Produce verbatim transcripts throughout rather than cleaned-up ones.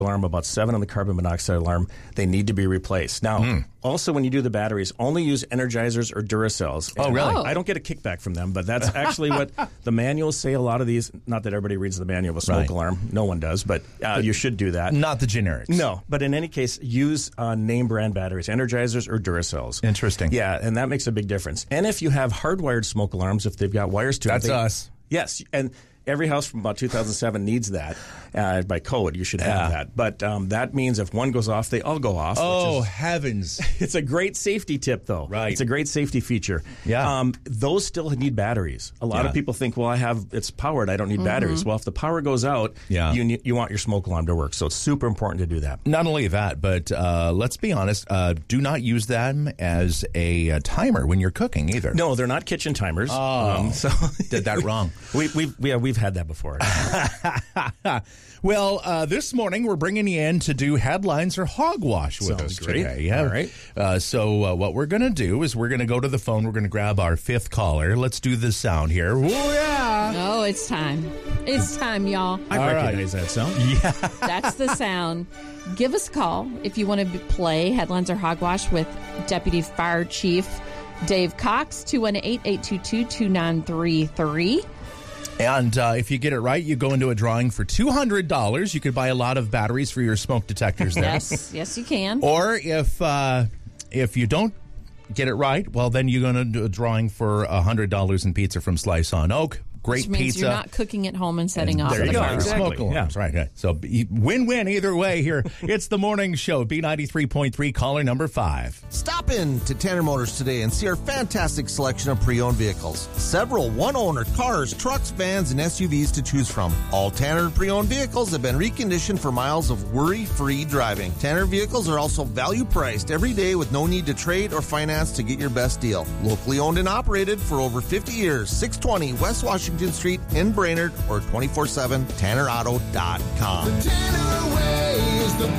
alarm, about seven on the carbon monoxide alarm. They need to be replaced. Now, mm. also when you do the batteries, only use Energizers or Duracells. Oh, really? I don't get a kickback from them, but that's actually what the manuals say. A lot of these, not that everybody reads the manual of a smoke right. alarm. No one does, but, uh, but you should do that. Not the generics. No, but in any case, use uh, name brand batteries, Energizers or Duracells. Interesting. Yeah, and that makes a big difference. And if you have hardwired smoke alarms, if they've got wires to that's them. That's us. Yes, and every house from about two thousand seven needs that. Uh, by code, you should have yeah. that. But um, that means if one goes off, they all go off. Oh, which is, heavens. It's a great safety tip, though. Right. It's a great safety feature. Yeah. Um, those still need batteries. A lot yeah. of people think, well, I have it's powered. I don't need mm-hmm. batteries. Well, if the power goes out, yeah. you you want your smoke alarm to work. So it's super important to do that. Not only that, but uh, let's be honest, uh, do not use them as a, a timer when you're cooking either. No, they're not kitchen timers. Oh, um, so did that wrong. we, we've, we, yeah, we've had that before. Well, uh, this morning we're bringing you in to do headlines or hogwash with Sounds us great. today. Yeah. All right. Uh, so uh, what we're going to do is we're going to go to the phone. We're going to grab our fifth caller. Let's do the sound here. Oh, yeah. Oh, it's time. It's time, y'all. I All recognize right. that sound. Yeah. That's the sound. Give us a call if you want to play Headlines or Hogwash with Deputy Fire Chief Dave Cox, two one eight, eight two two, two nine three three. And uh, if you get it right, you go into a drawing for two hundred dollars. You could buy a lot of batteries for your smoke detectors there. Yes, yes, you can. Or if uh, if you don't get it right, well, then you're going to do a drawing for one hundred dollars in pizza from Slice on Oak. Great Which means pizza. you're not cooking at home and setting and off. There you the go. fire. Exactly. Smoke alarms. Yeah. Right, right. So win-win either way here. It's the morning show. B ninety-three point three, caller number five. Stop in to Tanner Motors today and see our fantastic selection of pre-owned vehicles. Several one-owner cars, trucks, vans, and S U Vs to choose from. All Tanner pre-owned vehicles have been reconditioned for miles of worry-free driving. Tanner vehicles are also value-priced every day with no need to trade or finance to get your best deal. Locally owned and operated for over fifty years. six twenty West Washington Street in Brainerd or twenty-four seven Tanner Auto dot com. The Tanner way is the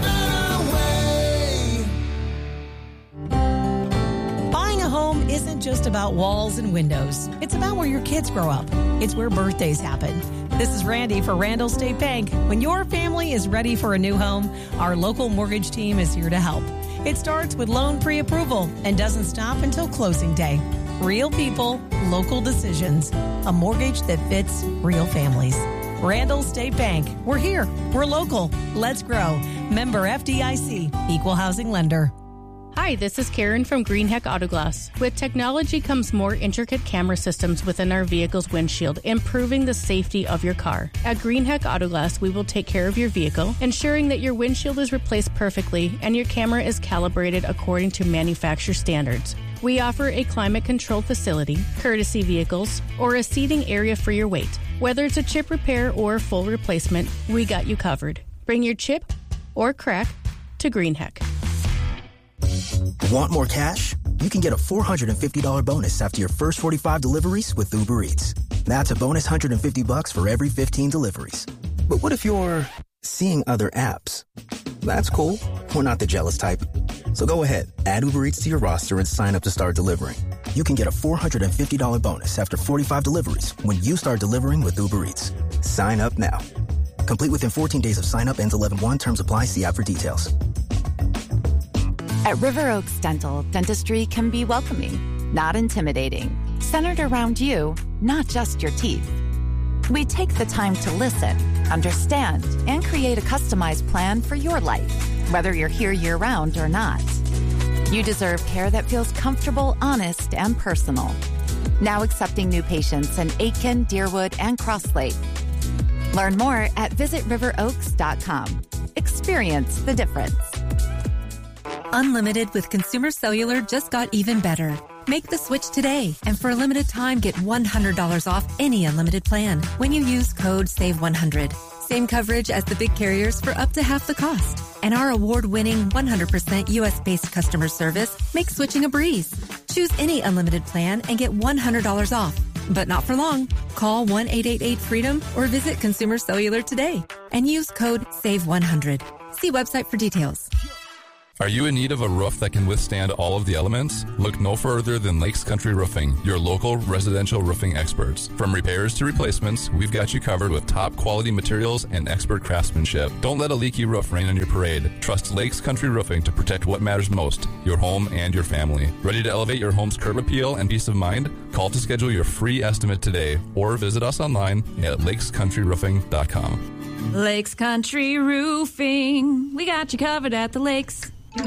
better way. Buying a home isn't just about walls and windows. It's about where your kids grow up. It's where birthdays happen. This is Randy for Randall State Bank. When your family is ready for a new home, our local mortgage team is here to help. It starts with loan pre-approval and doesn't stop until closing day. Real people, local decisions. A mortgage that fits real families. Randall State Bank. We're here. We're local. Let's grow. Member F D I C. Equal housing lender. Hi, this is Karen from Greenheck Auto Glass. With technology comes more intricate camera systems within our vehicle's windshield, improving the safety of your car. At Greenheck Auto Glass, we will take care of your vehicle, ensuring that your windshield is replaced perfectly and your camera is calibrated according to manufacturer standards. We offer a climate-controlled facility, courtesy vehicles, or a seating area for your weight. Whether it's a chip repair or full replacement, we got you covered. Bring your chip or crack to Greenheck. Want more cash? You can get a four hundred fifty dollars bonus after your first forty-five deliveries with Uber Eats. That's a bonus one hundred fifty bucks for every fifteen deliveries. But what if you're seeing other apps? That's cool. We're not the jealous type. So go ahead, add Uber Eats to your roster and sign up to start delivering. You can get a four hundred fifty dollars bonus after forty-five deliveries when you start delivering with Uber Eats. Sign up now. Complete within fourteen days of sign up. Ends eleven one. Terms apply. See app for details. At River Oaks Dental, dentistry can be welcoming, not intimidating. Centered around you, not just your teeth. We take the time to listen, understand, and create a customized plan for your life, whether you're here year-round or not. You deserve care that feels comfortable, honest, and personal. Now accepting new patients in Aitkin, Deerwood, and Cross Lake. Learn more at visit river oaks dot com. Experience the difference. Unlimited with Consumer Cellular just got even better. Make the switch today, and for a limited time, get one hundred dollars off any unlimited plan when you use code save one hundred. Same coverage as the big carriers for up to half the cost. And our award-winning one hundred percent U S-based customer service makes switching a breeze. Choose any unlimited plan and get one hundred dollars off. But not for long. Call one eight eight eight freedom or visit Consumer Cellular today and use code save one hundred. See website for details. Are you in need of a roof that can withstand all of the elements? Look no further than Lakes Country Roofing, your local residential roofing experts. From repairs to replacements, we've got you covered with top quality materials and expert craftsmanship. Don't let a leaky roof rain on your parade. Trust Lakes Country Roofing to protect what matters most, your home and your family. Ready to elevate your home's curb appeal and peace of mind? Call to schedule your free estimate today or visit us online at lakes country roofing dot com. Lakes Country Roofing. We got you covered at the lakes.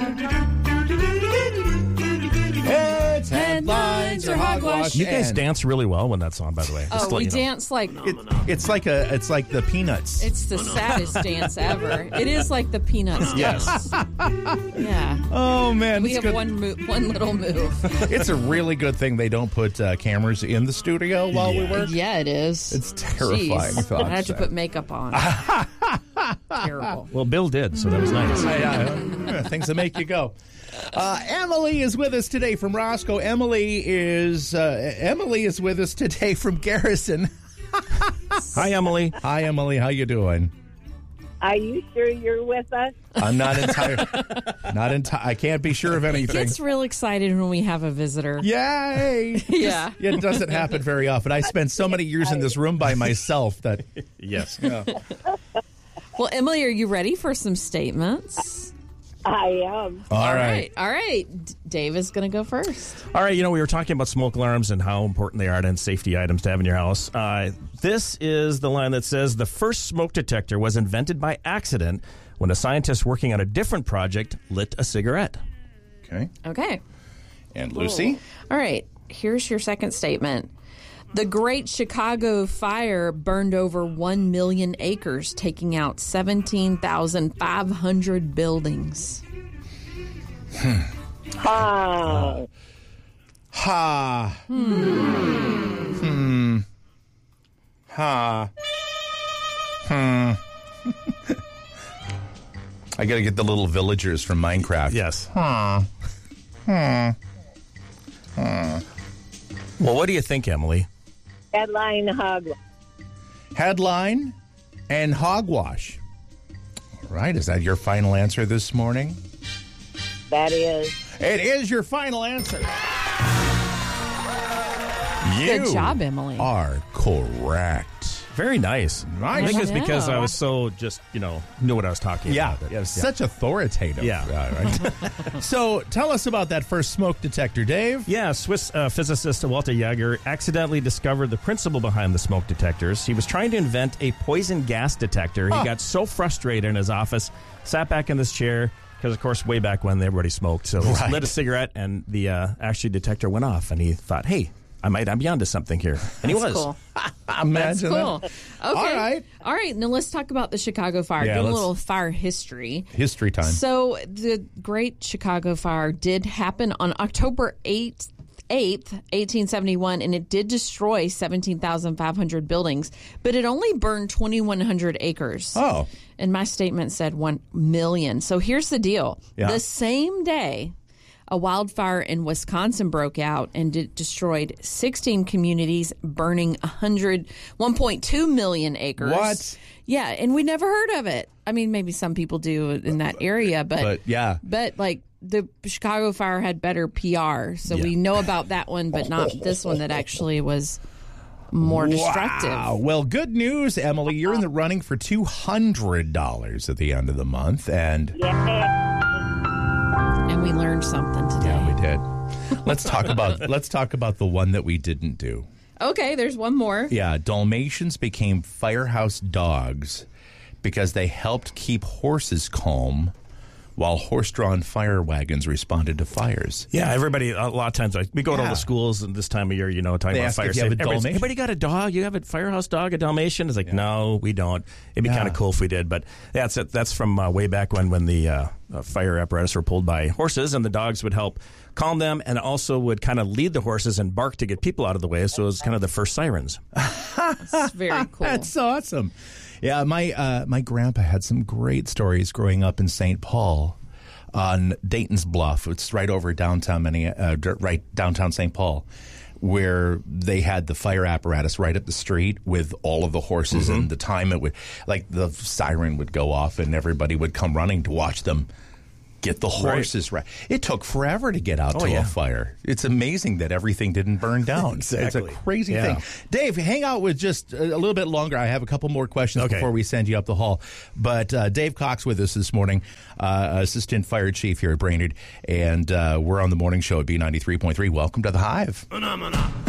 It's Headlines or Hogwash. You guys and- dance really well when that song, by the way. Just Oh, to let we you know. dance like It, it's like a. It's like the Peanuts. it's the saddest dance ever. It is like the Peanuts dance. Yeah. Oh man, We it's have good. one move, one little move. It's a really good thing they don't put uh, cameras in the studio while we work. Yeah, it is. It's terrifying. Jeez. thoughts. I had to put makeup on. Terrible. Well, Bill did, so that was nice. Yeah, things that make you go. Uh, Emily is with us today from Roscoe. Emily is uh, Emily is with us today from Garrison. Hi, Emily. Hi, Emily. How you doing? Are you sure you're with us? I'm not entirely. Not enti- I can't be sure of He anything. gets real excited when we have a visitor. Yay! Yeah. It doesn't happen very often. I spent so many years in this room by myself that. Yes. Yeah. Well, Emily, are you ready for some statements? I am. All right. All right. D- Dave is going to go first. All right, you know, we were talking about smoke alarms and how important they are and safety items to have in your house. Uh, this is the line that says, the first smoke detector was invented by accident when a scientist working on a different project lit a cigarette. Okay. Okay. And Lucy? All right. Here's your second statement. The Great Chicago Fire burned over one million acres, taking out seventeen thousand five hundred buildings. Hmm. Oh. Ha. Hmm. Hmm. Ha. Hmm. I got to get the little villagers from Minecraft. Yes. Huh. Hmm. Hmm. Well, what do you think, Emily? Headline hogwash. Headline and hogwash. All right. Is that your final answer this morning? That is. It is your final answer. Good You job, Emily. are correct. Very nice. Nice. I think it's because Yeah. I was so just, you know, knew what I was talking Yeah, about. yeah, such authoritative. Yeah. Uh, right. So tell us about that first smoke detector, Dave. Yeah, Swiss uh, physicist Walter Jaeger accidentally discovered the principle behind the smoke detectors. He was trying to invent a poison gas detector. Huh. He got so frustrated in his office, sat back in this chair, because, of course, way back when everybody smoked. So he Right. lit a cigarette, and the uh, actually detector went off, and he thought, hey, I might be onto something here. And he That's was. cool. Imagine That's cool. that. Okay. All right. All right. Now let's talk about the Chicago Fire. Yeah, Do a let's- little fire history. History time. So the Great Chicago Fire did happen on October eighth, eighteen seventy-one, and it did destroy seventeen thousand five hundred buildings, but it only burned twenty-one hundred acres. Oh. And my statement said one million. So here's the deal. Yeah. The same day, a wildfire in Wisconsin broke out and it destroyed sixteen communities, burning one hundred, one point two million acres. What? Yeah, and we never heard of it. I mean, maybe some people do in that area, but But, yeah. but like the Chicago Fire had better P R, so Yeah. we know about that one, but not this one that actually was more destructive. Wow. Well, good news, Emily. You're in the running for two hundred dollars at the end of the month. And And we learned something today. yeah, we did. Let's talk about let's talk about the one that we didn't do. Okay, there's one more. Yeah, Dalmatians became firehouse dogs because they helped keep horses calm while horse-drawn fire wagons responded to fires. Yeah, everybody, a lot of times, like, we go to all Yeah. the schools and this time of year, you know, talking They about ask fire if you have safety. a Everybody's, Dalmatian? Anybody got a dog? You have a firehouse dog, a Dalmatian? It's like, no, we don't. It'd be Yeah. kind of cool if we did. But yeah, that's, that's from uh, way back when, when the uh, uh, fire apparatus were pulled by horses, and the dogs would help calm them and also would kind of lead the horses and bark to get people out of the way. So it was kind of the first sirens. That's very cool. That's awesome. Yeah, my uh, my grandpa had some great stories growing up in Saint Paul on Dayton's Bluff. It's right over downtown, Minne- uh, d- right downtown Saint Paul, where they had the fire apparatus right up the street with all of the horses, and the time it would, like the siren would go off, and everybody would come running to watch them get the horses right. right. It took forever to get out oh, to yeah. a fire. It's amazing that everything didn't burn down. Exactly. It's a crazy yeah. thing. Dave, hang out with just a, a little bit longer. I have a couple more questions okay. before we send you up the hall. But uh, Dave Cox with us this morning, uh, Assistant Fire Chief here at Brainerd, and uh, we're on the morning show at B ninety-three point three. Welcome to the Hive.